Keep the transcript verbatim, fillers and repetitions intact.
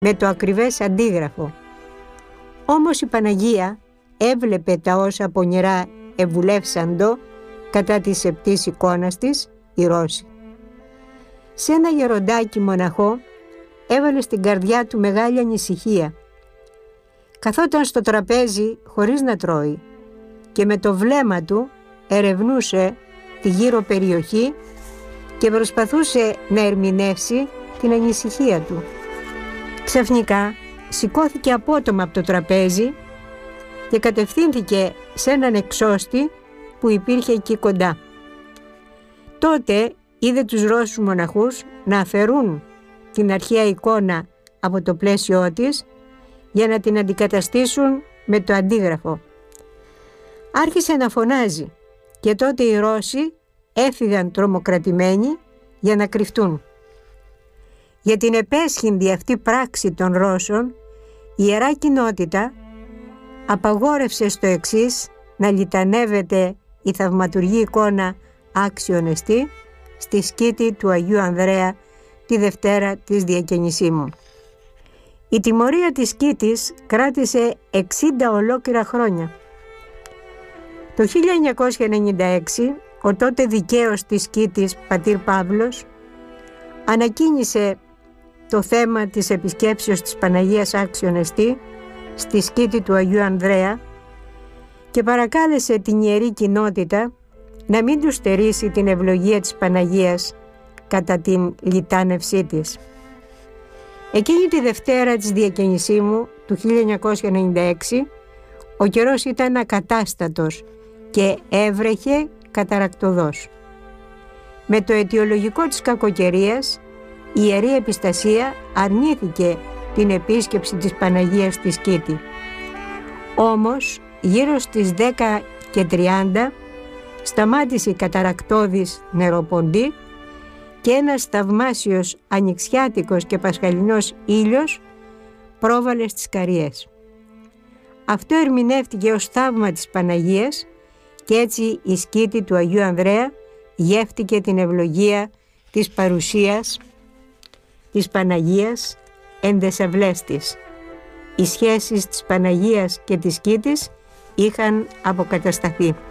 με το ακριβές αντίγραφο. Όμως η Παναγία έβλεπε τα όσα πονηρά ευουλεύσαντο κατά της σεπτής εικόνας της, η Ρώση. Σε ένα γεροντάκι μοναχό έβαλε στην καρδιά του μεγάλη ανησυχία. Καθόταν στο τραπέζι χωρίς να τρώει και με το βλέμμα του ερευνούσε τη γύρω περιοχή και προσπαθούσε να ερμηνεύσει την ανησυχία του. Ξαφνικά σηκώθηκε απότομα από το τραπέζι και κατευθύνθηκε σε έναν εξώστη που υπήρχε εκεί κοντά. Τότε είδε τους Ρώσους μοναχούς να αφαιρούν την αρχαία εικόνα από το πλαίσιό της για να την αντικαταστήσουν με το αντίγραφο. Άρχισε να φωνάζει και τότε οι Ρώσοι έφυγαν τρομοκρατημένοι για να κρυφτούν. Για την επέσχυντη αυτή πράξη των Ρώσων, η Ιερά Κοινότητα απαγόρευσε στο εξής να λιτανεύεται η θαυματουργή εικόνα άξιον εστί στη σκήτη του Αγίου Ανδρέα τη Δευτέρα της Διακαινησίμου. Η τιμωρία της σκήτης κράτησε εξήντα ολόκληρα χρόνια. Το χίλια εννιακόσια ενενήντα έξι ο τότε δικαίος της σκήτης πατήρ Παύλος ανακοίνησε το θέμα της επισκέψεως της Παναγίας άξιον εστί στη σκήτη του Αγίου Ανδρέα και παρακάλεσε την Ιερή Κοινότητα να μην του στερήσει την ευλογία της Παναγίας κατά την λιτάνευσή της. Εκείνη τη Δευτέρα της Διακαινησίμου του χίλια εννιακόσια ενενήντα έξι ο καιρός ήταν ακατάστατος και έβρεχε καταρακτωδώς. Με το αιτιολογικό της κακοκαιρίας η Ιερή Επιστασία αρνήθηκε την επίσκεψη της Παναγίας στη σκήτη. Όμως γύρω στις δέκα και τριάντα σταμάτησε η καταρακτώδης νεροποντή και ένας θαυμάσιος ανοιξιάτικος και πασχαλινός ήλιος πρόβαλε στις Καριές. Αυτό ερμηνεύτηκε ως θαύμα της Παναγίας και έτσι η σκήτη του Αγίου Ανδρέα γεύτηκε την ευλογία της παρουσίας της Παναγίας εν δεσαυλές. Οι σχέσεις της Παναγίας και της σκήτης είχαν αποκατασταθεί.